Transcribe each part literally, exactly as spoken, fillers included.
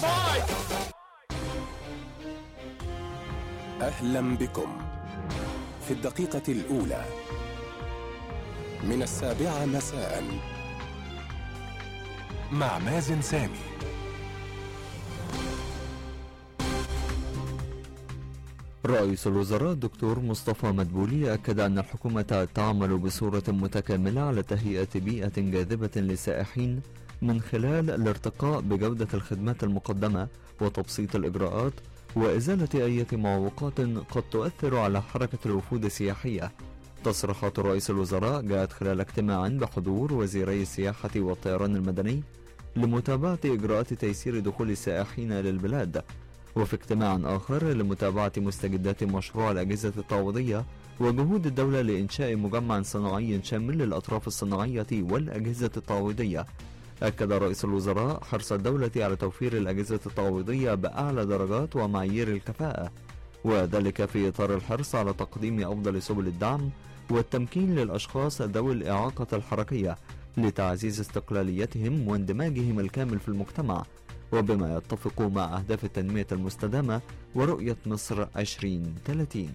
أهلا بكم في الدقيقة الأولى من السابعة مساء مع مازن سامي. رئيس الوزراء الدكتور مصطفى مدبولي أكد أن الحكومة تعمل بصورة متكاملة على تهيئة بيئة جاذبة للسائحين من خلال الارتقاء بجودة الخدمات المقدمة وتبسيط الإجراءات وإزالة أي معوقات قد تؤثر على حركة الوفود السياحية. تصريحات رئيس الوزراء جاءت خلال اجتماع بحضور وزيري السياحة والطيران المدني لمتابعة إجراءات تيسير دخول السائحين للبلاد، وفي اجتماع آخر لمتابعة مستجدات مشروع الأجهزة التعويضية وجهود الدولة لإنشاء مجمع صناعي شامل للأطراف الصناعية والأجهزة التعويضية. أكد رئيس الوزراء حرص الدولة على توفير الأجهزة التعويضية بأعلى درجات ومعايير الكفاءة، وذلك في إطار الحرص على تقديم أفضل سبل الدعم والتمكين للأشخاص ذوي الإعاقة الحركية لتعزيز استقلاليتهم واندماجهم الكامل في المجتمع، وبما يتفق مع أهداف التنمية المستدامة ورؤية مصر عشرين ثلاثين.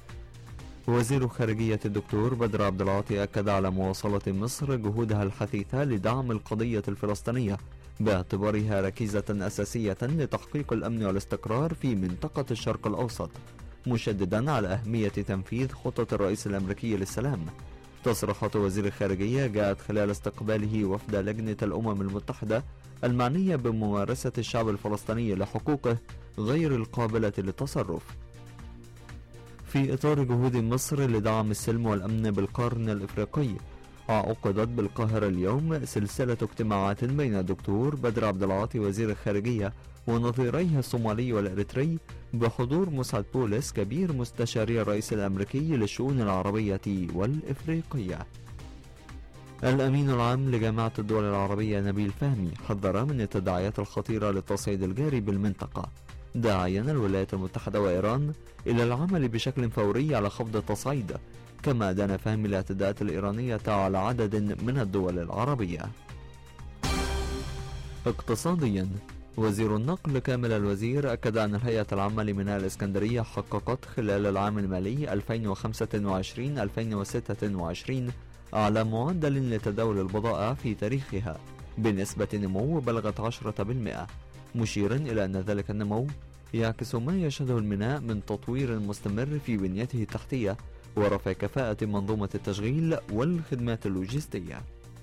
وزير خارجية الدكتور بدر عبد العاطي أكد على مواصلة مصر جهودها الحثيثة لدعم القضية الفلسطينية باعتبارها ركيزة أساسية لتحقيق الأمن والاستقرار في منطقة الشرق الأوسط، مشددا على أهمية تنفيذ خطة الرئيس الأمريكي للسلام. تصريحات وزير الخارجية جاءت خلال استقباله وفد لجنة الأمم المتحدة المعنية بممارسة الشعب الفلسطيني لحقوقه غير القابلة للتصرف. في إطار جهود مصر لدعم السلم والأمن بالقرن الإفريقي، عقدت بالقاهرة اليوم سلسلة اجتماعات بين الدكتور بدر عبد العاطي وزير الخارجية ونظيريه الصومالي والإريتري بحضور مسعد بولس كبير مستشاري الرئيس الأمريكي للشؤون العربية والإفريقية. الأمين العام لجامعة الدول العربية نبيل فهمي حذر من التداعيات الخطيرة للتصعيد الجاري بالمنطقة، داعيا الولايات المتحدة وإيران إلى العمل بشكل فوري على خفض التصعيد، كما دان فهم الاعتداءات الإيرانية على عدد من الدول العربية. اقتصاديا، وزير النقل كامل الوزير أكد أن الهيئة العامة لميناء الإسكندرية حققت خلال العام المالي ألفين وخمسة وعشرين ألفين وستة وعشرين أعلى معدل لتداول البضائع في تاريخها بنسبة نمو بلغت عشرة بالمئة، مشيرا إلى أن ذلك النمو يعكس ما يشهده الميناء من تطوير مستمر في بنيته التحتية ورفع كفاءة منظومة التشغيل والخدمات اللوجستية.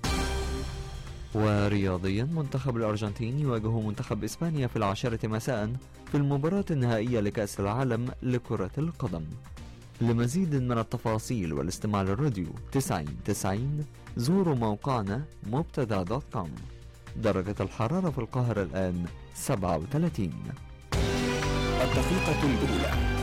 ورياضيا، منتخب الأرجنتين يواجه منتخب إسبانيا في العاشرة مساء في المباراة النهائية لكأس العالم لكرة القدم. لمزيد من التفاصيل والاستماع للراديو تسعين تسعين زوروا موقعنا مبتدا دوت كوم. درجة الحرارة في القاهرة الآن سبعة وثلاثين. الدقيقة الأولى